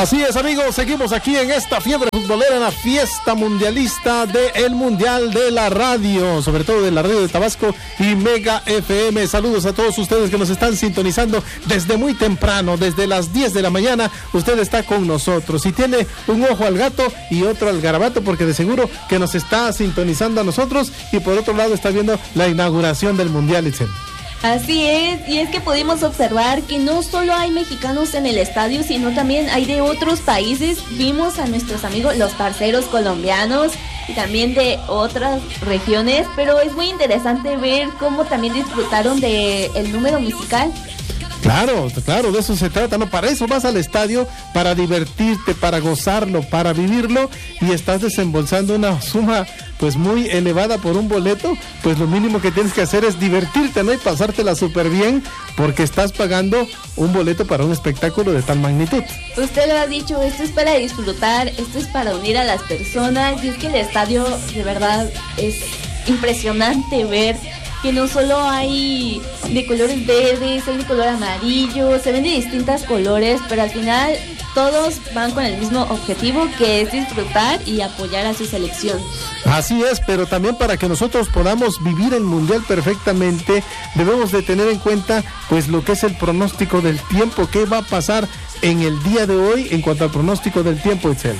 Así es, amigos, seguimos aquí en esta fiebre futbolera, en la fiesta mundialista del Mundial de la Radio, sobre todo de la radio de Tabasco y Mega FM. Saludos a todos ustedes que nos están sintonizando desde muy temprano, desde las 10 de la mañana. Usted está con nosotros y tiene un ojo al gato y otro al garabato, porque de seguro que nos está sintonizando a nosotros y por otro lado está viendo la inauguración del Mundial, Itzel. Así es, y es que pudimos observar que no solo hay mexicanos en el estadio, sino también hay de otros países. Vimos a nuestros amigos los parceros colombianos y también de otras regiones, pero es muy interesante ver cómo también disfrutaron del número musical. Claro, de eso se trata, ¿no? Para eso vas al estadio, para divertirte, para gozarlo, para vivirlo, y estás desembolsando una suma pues muy elevada por un boleto. Pues lo mínimo que tienes que hacer es divertirte, ¿no? Y pasártela súper bien, porque estás pagando un boleto para un espectáculo de tal magnitud. Usted lo ha dicho, esto es para disfrutar, esto es para unir a las personas, y es que el estadio de verdad es impresionante ver que no solo hay de colores verdes, hay de color amarillo, se ven de distintos colores, pero al final todos van con el mismo objetivo, que es disfrutar y apoyar a su selección. Así es, pero también para que nosotros podamos vivir el Mundial perfectamente, debemos de tener en cuenta pues lo que es el pronóstico del tiempo, qué va a pasar en el día de hoy en cuanto al pronóstico del tiempo, Itzel.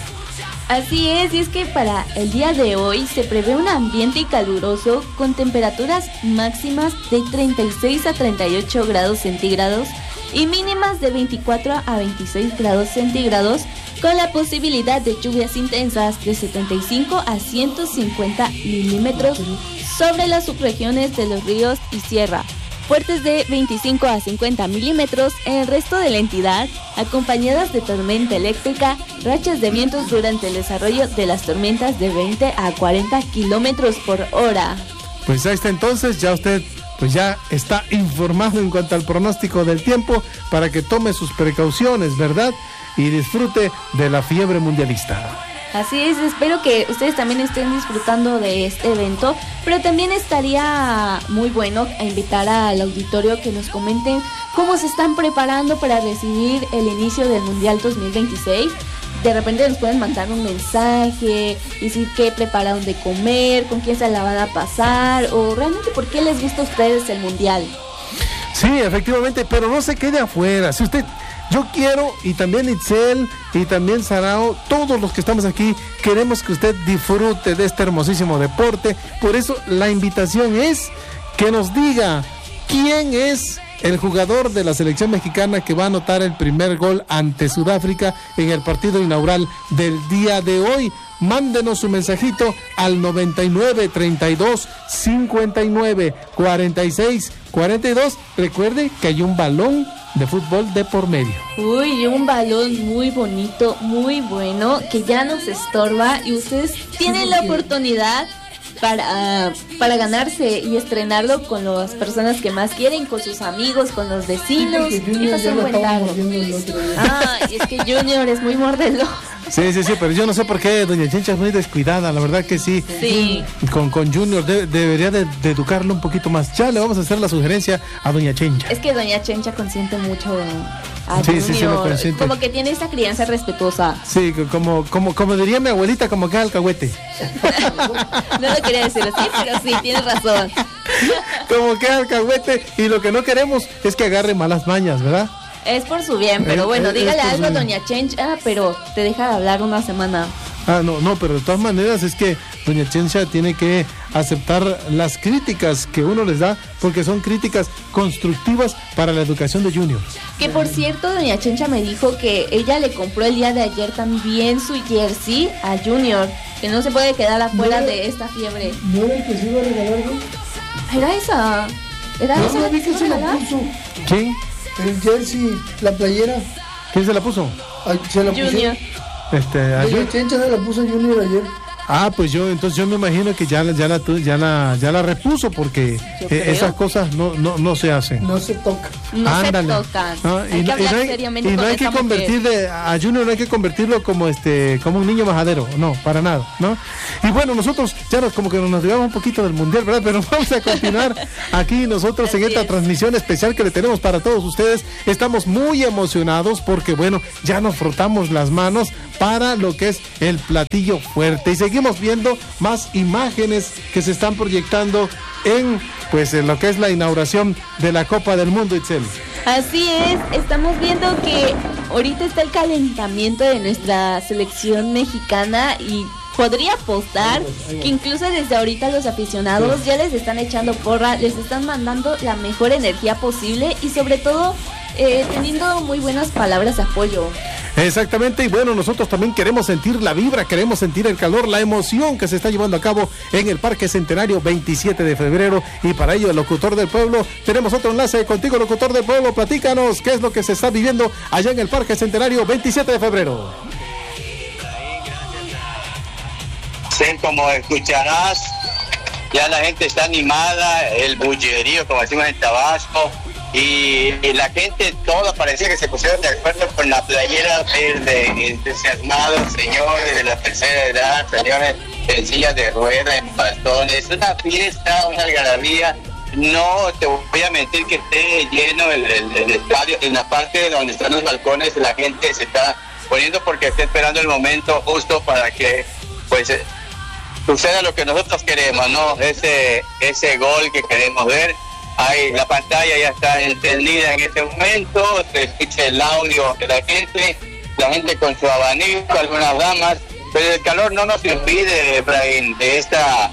Así es, y es que para el día de hoy se prevé un ambiente caluroso con temperaturas máximas de 36 a 38 grados centígrados y mínimas de 24 a 26 grados centígrados, con la posibilidad de lluvias intensas de 75 a 150 milímetros sobre las subregiones de los ríos y sierra, fuertes de 25 a 50 milímetros en el resto de la entidad, acompañadas de tormenta eléctrica, rachas de vientos durante el desarrollo de las tormentas de 20 a 40 kilómetros por hora. Pues ahí está, entonces ya usted pues ya está informado en cuanto al pronóstico del tiempo, para que tome sus precauciones, ¿verdad? Y disfrute de la fiebre mundialista. Así es, espero que ustedes también estén disfrutando de este evento, pero también estaría muy bueno invitar al auditorio que nos comenten cómo se están preparando para recibir el inicio del Mundial 2026. De repente nos pueden mandar un mensaje, decir qué prepararon de comer, con quién se la van a pasar, o realmente por qué les gusta a ustedes el Mundial. Sí, efectivamente, pero no se quede afuera. Si usted... Yo quiero, y también Itzel, y también Sarao, todos los que estamos aquí, queremos que usted disfrute de este hermosísimo deporte. Por eso la invitación es que nos diga quién es el jugador de la selección mexicana que va a anotar el primer gol ante Sudáfrica en el partido inaugural del día de hoy. Mándenos su mensajito al 99 32 59 46 42. Recuerde que hay un balón de fútbol de por medio. Uy, un balón muy bonito, muy bueno, que ya nos estorba, y ustedes tienen la oportunidad para ganarse y estrenarlo con las personas que más quieren, con sus amigos, con los vecinos, y pasar un buen tarde. Y es que Junior es muy mordelón. Sí, pero yo no sé por qué doña Chencha es muy descuidada, la verdad que sí. Sí. Con Junior debería de educarlo un poquito más. Ya le vamos a hacer la sugerencia a doña Chencha. Es que doña Chencha consiente mucho a Junior. Sí, lo consiente. Como que tiene esa crianza respetuosa. Sí, como diría mi abuelita, como que alcahuete. No lo quería decir así, pero sí, tienes razón. Como que alcahuete, y lo que no queremos es que agarre malas mañas, ¿verdad? Es por su bien, pero bueno, dígale algo a doña Chencha, pero te deja de hablar una semana. No, pero de todas maneras es que doña Chencha tiene que aceptar las críticas que uno les da, porque son críticas constructivas para la educación de Junior. Que por cierto, doña Chencha me dijo que ella le compró el día de ayer también su jersey a Junior, que no se puede quedar afuera de esta fiebre. ¿No era el que se iba a regalar, no? Era esa. No, vi que se la puso. ¿Quién? El jersey, la playera. ¿Quién se la puso? Se la puso. Junior. Ayer. Doña Chencha se la puso Junior ayer. Pues entonces yo me imagino que ya la repuso, porque esas cosas no se hacen. No se toca. No Ándale. se tocan. No, Hay que hablar seriamente y no con hay que esa mujer. a Junior no hay que convertirlo como un niño majadero, no, para nada, ¿no? Y bueno, nosotros ya como que nos llevamos un poquito del mundial, ¿verdad? Pero vamos a continuar aquí nosotros en esta transmisión especial que le tenemos para todos ustedes. Estamos muy emocionados porque, bueno, ya nos frotamos las manos para lo que es el platillo fuerte, y seguimos viendo más imágenes que se están proyectando en lo que es la inauguración de la Copa del Mundo, Itzel. Así es, estamos viendo que ahorita está el calentamiento de nuestra selección mexicana, y podría apostar que incluso desde ahorita los aficionados ya les están echando porra, les están mandando la mejor energía posible, y sobre todo teniendo muy buenas palabras de apoyo. Exactamente, y bueno, nosotros también queremos sentir la vibra, queremos sentir el calor, la emoción que se está llevando a cabo en el Parque Centenario 27 de febrero, y para ello el locutor del pueblo, tenemos otro enlace contigo, locutor del pueblo, platícanos qué es lo que se está viviendo allá en el Parque Centenario 27 de febrero. Sí, como escucharás, ya la gente está animada, el bullerío, como decimos en Tabasco, y la gente toda parecía que se pusieron de acuerdo con la playera verde, entusiasmados, señores de la tercera edad, señores en sillas de ruedas, en bastones, una fiesta, una algarabía. No te voy a mentir que esté lleno el estadio, en la parte donde están los balcones la gente se está poniendo porque está esperando el momento justo para que suceda lo que nosotros queremos, ¿no? Ese gol que queremos ver. Ahí la pantalla ya está encendida en este momento, se escucha el audio de la gente con su abanico, algunas damas, pero el calor no nos impide, Efraín, de esta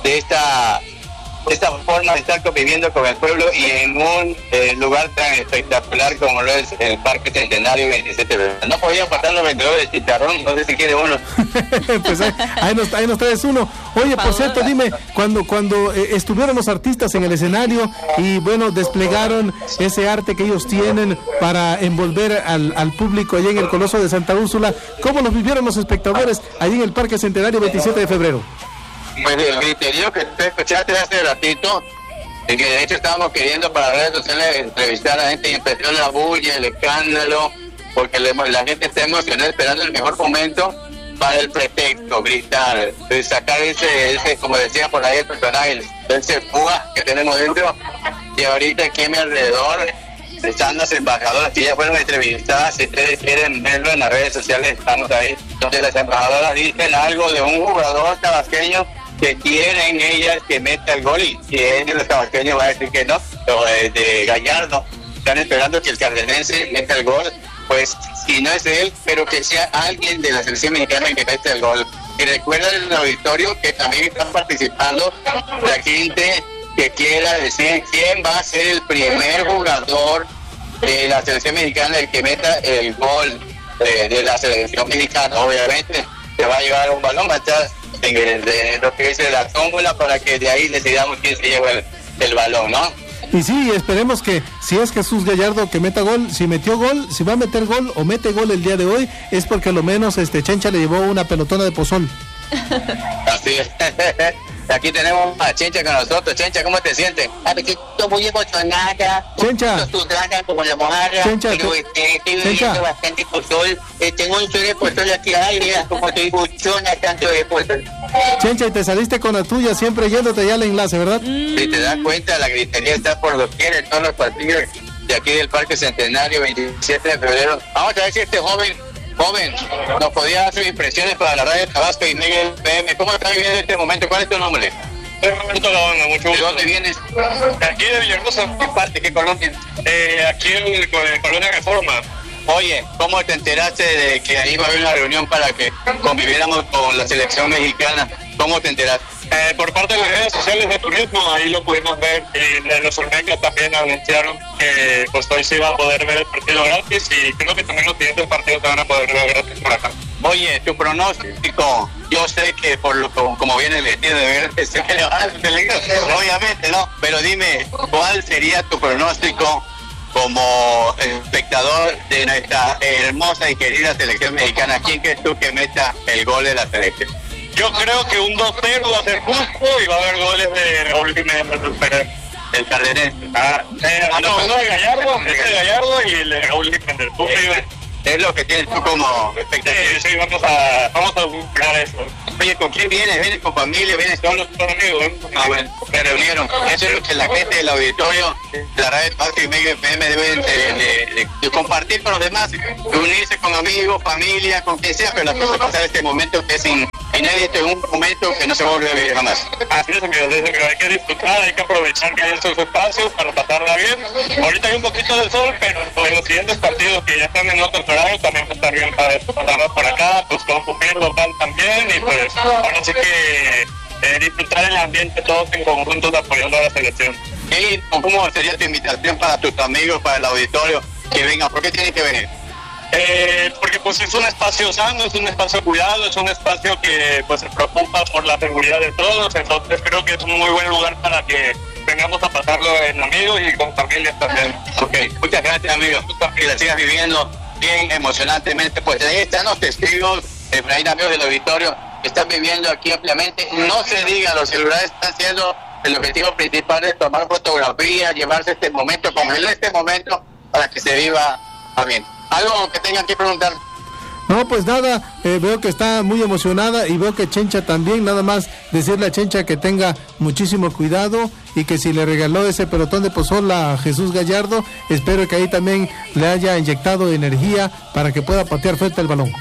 forma de estar conviviendo con el pueblo y en un lugar tan espectacular como lo es el Parque Centenario 27 de febrero. No podía faltar los vendedores de chicharrón, no sé si quiere uno. Pues ahí nos traes uno. Oye, por cierto, dime, cuando estuvieron los artistas en el escenario y bueno, desplegaron ese arte que ellos tienen para envolver al público allá en el Coloso de Santa Úrsula, ¿cómo los vivieron los espectadores allí en el Parque Centenario 27 de febrero? Pues el griterío que te escuchaste hace ratito, que de hecho estábamos queriendo para redes sociales entrevistar a la gente, y empezó la bulla, el escándalo, porque la gente está emocionada esperando el mejor momento para el pretexto, gritar, sacar ese como decía por ahí el personaje, ese fuga que tenemos dentro. Y ahorita aquí a mi alrededor están las embajadoras que ya fueron entrevistadas. Si ustedes quieren verlo en las redes sociales, estamos ahí, donde las embajadoras dicen algo de un jugador tabasqueño que quieren ellas que meta el gol, y si ellos los tabasqueños van a decir que no, o de Gallardo, están esperando que el cardenense meta el gol. Pues si no es él, pero que sea alguien de la selección mexicana que meta el gol. Y recuerda en el auditorio que también están participando la gente que quiera decir quién va a ser el primer jugador de la selección mexicana el que meta el gol de la selección mexicana. Obviamente se va a llevar un balón, va a estar en lo que dice la tómbola para que de ahí decidamos quién se lleva el balón, ¿no? Y sí, esperemos que si es Jesús Gallardo que meta gol, si metió gol, si va a meter gol o mete gol el día de hoy, es porque a lo menos Chencha le llevó una pelotona de pozol. Así es. Aquí tenemos a Chencha con nosotros. Chencha, ¿cómo te sientes? Estoy muy emocionada. Chencha. Tu traga como la mojarra. Chencha, pero estoy viviendo bastante pozol. Tengo un suero de pozol aquí. Ay, mira, como estoy buchona tanto de pozol. Chencha, y te saliste con la tuya, siempre yéndote ya al enlace, ¿verdad? Si te das cuenta, la gritería está por doquier en todos los partidos de aquí del Parque Centenario 27 de febrero. Vamos a ver si este joven, nos podía dar sus impresiones para la radio Tabasco y Miguel PM. ¿Cómo está viviendo este momento? ¿Cuál es tu nombre? Roberto Gaona, mucho gusto. ¿De dónde vienes? Aquí de Villahermosa. ¿Qué parte? ¿Qué colonia? Aquí en Colonia Reforma. Oye, ¿cómo te enteraste de que ahí va a haber una reunión para que conviviéramos con la selección mexicana? ¿Cómo te enteraste? Por parte de las redes sociales de turismo, ahí lo pudimos ver, y de los Olmecas también anunciaron que pues hoy se iba a poder ver el partido gratis, y creo que también los siguientes partidos se van a poder ver gratis por acá. Oye, tu pronóstico, yo sé que por lo como viene el vestido de verde, sé que le vas a obviamente, ¿no? Pero dime, ¿cuál sería tu pronóstico como espectador de nuestra hermosa y querida selección mexicana? ¿Quién crees tú que meta el gol de la selección? Yo creo que un 2-0 va a ser justo y va a haber goles de Raúl Jiménez El Cardenés. Uno de Gallardo, ese de Gallardo y el de Raúl Jiménez. Es lo que tienes tú como expectativa. Sí, vamos a buscar eso. Oye, ¿con quién vienes? ¿Vienes con familia? ¿Vienes solo? Con amigos, Ah, bueno, se reunieron. Eso es lo que la gente del auditorio de la radio Parque y Medio FM deben de compartir con los demás, reunirse con amigos, familia, con quien sea, pero la cosa es pasar este momento que es inédito, en un momento que no se va a volver a vivir jamás. Así es, amigos, hay que disfrutar, hay que aprovechar que hay estos espacios para pasarla bien. Ahorita hay un poquito de sol, pero en los siguientes partidos que ya están en otros horarios también va a estar bien para pasarnos por acá, pues con cumplir local también, y pues ahora sí que disfrutar el ambiente todos en conjunto apoyando a la selección. ¿Y cómo sería tu invitación para tus amigos, para el auditorio, que vengan? ¿Por qué tienen que venir? Porque pues es un espacio sano, es un espacio cuidado, es un espacio que pues se preocupa por la seguridad de todos, entonces creo que es un muy buen lugar para que vengamos a pasarlo en amigos y con familias también. Ok, muchas gracias, amigos, que la sigas viviendo bien emocionantemente, pues ahí están los testigos, ahí amigos del auditorio, que están viviendo aquí ampliamente. No se diga, los celulares están siendo el objetivo principal es tomar fotografías, llevarse este momento, cogerle este momento para que se viva bien. ¿Algo que tengan que preguntar? No, pues nada, veo que está muy emocionada y veo que Chencha también, nada más decirle a Chencha que tenga muchísimo cuidado y que si le regaló ese pelotón de pozole a Jesús Gallardo, espero que ahí también le haya inyectado energía para que pueda patear fuerte el balón.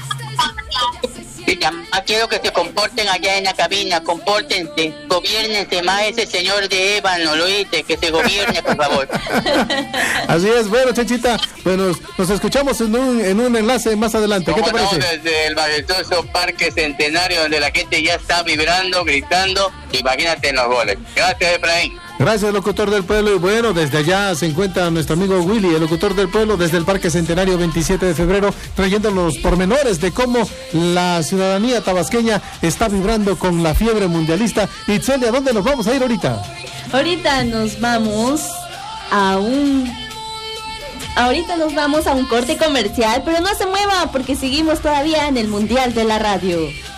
Quiero que se comporten allá en la cabina, compórtense, gobiernense más ese señor de Ébano, lo oíste, que se gobierne, por favor. Así es, bueno, Chenchita, bueno, nos escuchamos en un enlace más adelante, ¿qué te parece? No, desde el majestuoso Parque Centenario, donde la gente ya está vibrando, gritando, imagínate en los goles. Gracias, Efraín. Gracias, locutor del pueblo. Y bueno, desde allá se encuentra nuestro amigo Willy, el locutor del pueblo, desde el Parque Centenario 27 de febrero, trayendo los pormenores de cómo la ciudadanía tabasqueña está vibrando con la fiebre mundialista. Itzel, ¿a dónde nos vamos a ir ahorita? Ahorita nos vamos a un corte comercial, pero no se mueva porque seguimos todavía en el Mundial de la Radio.